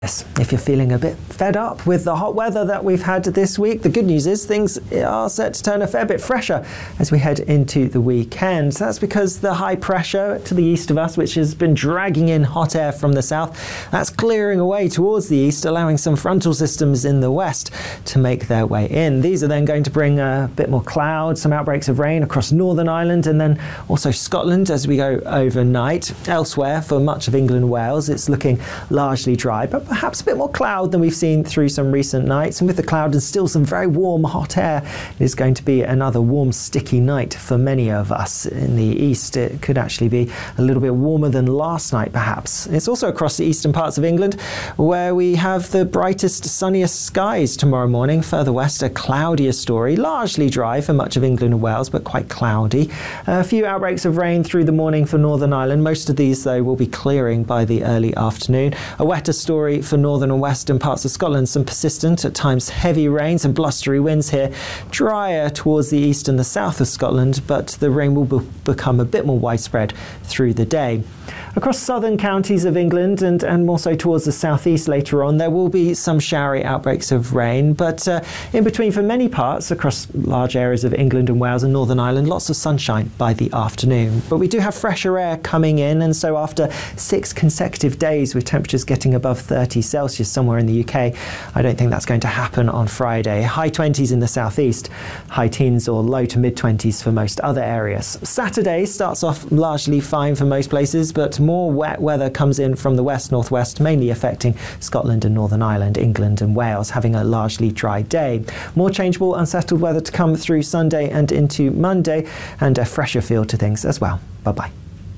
Yes, if you're feeling a bit fed up with the hot weather that we've had this week, the good news is things are set to turn a fair bit fresher as we head into the weekend. That's because the high pressure to the east of us, which has been dragging in hot air from the south, that's clearing away towards the east, allowing some frontal systems in the west to make their way in. These are then going to bring a bit more cloud, some outbreaks of rain across Northern Ireland and then also Scotland as we go overnight. Elsewhere, for much of England and Wales, it's looking largely dry, but perhaps a bit more cloud than we've seen through some recent nights. And with the cloud and still some very warm, hot air, it is going to be another warm, sticky night for many of us. In the east, it could actually be a little bit warmer than last night, perhaps. It's also across the eastern parts of England where we have the brightest, sunniest skies tomorrow morning. Further west, a cloudier story, largely dry for much of England and Wales, but quite cloudy. A few outbreaks of rain through the morning for Northern Ireland. Most of these, though, will be clearing by the early afternoon. A wetter story for northern and western parts of Scotland. Some persistent, at times heavy rains and blustery winds here. Drier towards the east and the south of Scotland, but the rain will become a bit more widespread through the day. Across southern counties of England and more so towards the southeast later on, there will be some showery outbreaks of rain, but in between for many parts across large areas of England and Wales and Northern Ireland, lots of sunshine by the afternoon. But we do have fresher air coming in, and so after 6 consecutive days with temperatures getting above 30 Celsius somewhere in the UK, I don't think that's going to happen on Friday. High 20s in the southeast, high teens or low to mid 20s for most other areas. Saturday starts off largely fine for most places, but more wet weather comes in from the west-northwest, mainly affecting Scotland and Northern Ireland, England and Wales, having a largely dry day. More changeable, unsettled weather to come through Sunday and into Monday, and a fresher feel to things as well. Bye-bye.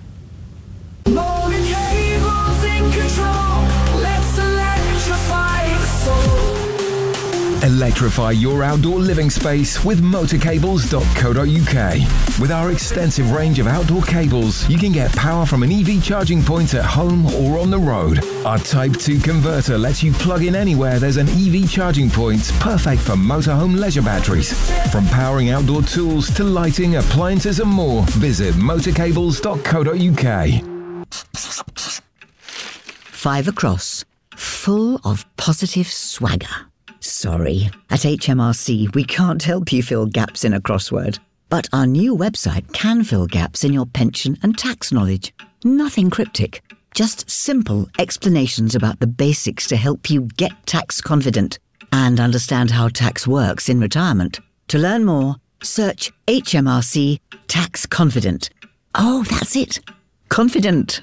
Electrify your outdoor living space with motorcables.co.uk. With our extensive range of outdoor cables, you can get power from an EV charging point at home or on the road. Our Type 2 converter lets you plug in anywhere there's an EV charging point, perfect for motorhome leisure batteries. From powering outdoor tools to lighting, appliances and more, visit motorcables.co.uk. 5 across, full of positive swagger. Sorry, at HMRC we can't help you fill gaps in a crossword. But our new website can fill gaps in your pension and tax knowledge. Nothing cryptic, just simple explanations about the basics to help you get tax confident and understand how tax works in retirement. To learn more, search HMRC Tax Confident. Oh, that's it. Confident.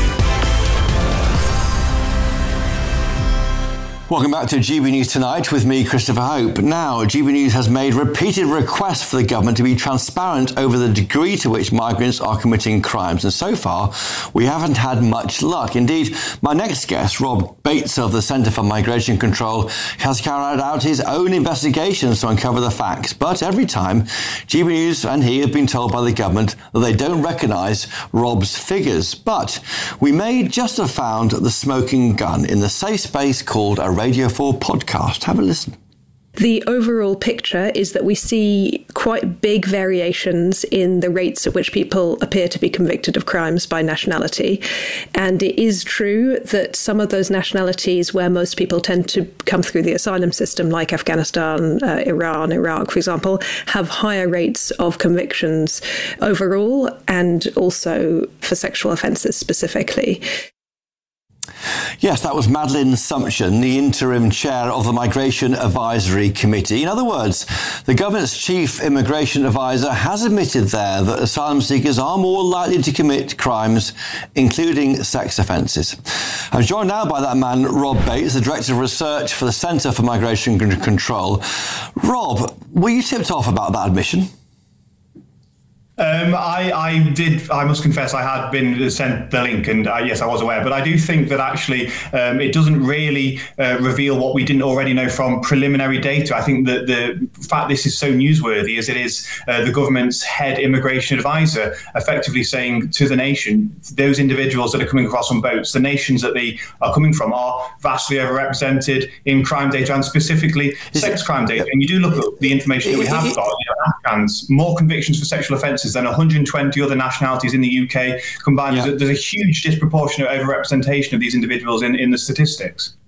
Welcome back to GB News Tonight with me, Christopher Hope. Now, GB News has made repeated requests for the government to be transparent over the degree to which migrants are committing crimes. And so far, we haven't had much luck. Indeed, my next guest, Rob Bates of the Centre for Migration Control, has carried out his own investigations to uncover the facts. But every time, GB News and he have been told by the government that they don't recognise Rob's figures. But we may just have found the smoking gun in the safe space called a Radio 4 podcast. Have a listen. The overall picture is that we see quite big variations in the rates at which people appear to be convicted of crimes by nationality. And it is true that some of those nationalities where most people tend to come through the asylum system, like Afghanistan, Iran, Iraq, for example, have higher rates of convictions overall and also for sexual offences specifically. Yes, that was Madeleine Sumption, the interim chair of the Migration Advisory Committee. In other words, the government's chief immigration advisor has admitted there that asylum seekers are more likely to commit crimes, including sex offences. I'm joined now by that man, Rob Bates, the Director of Research for the Centre for Migration Control. Rob, were you tipped off about that admission? I did. I must confess, I had been sent the link, and yes, I was aware. But I do think that actually it doesn't really reveal what we didn't already know from preliminary data. I think that the fact this is so newsworthy as it is the government's head immigration advisor effectively saying to the nation, those individuals that are coming across on boats, the nations that they are coming from, are vastly overrepresented in crime data and specifically sex crime data. And you do look at the information that we have got. Afghans, more convictions for sexual offences than 120 other nationalities in the UK combined. Yeah. There's a huge disproportionate overrepresentation of these individuals in the statistics.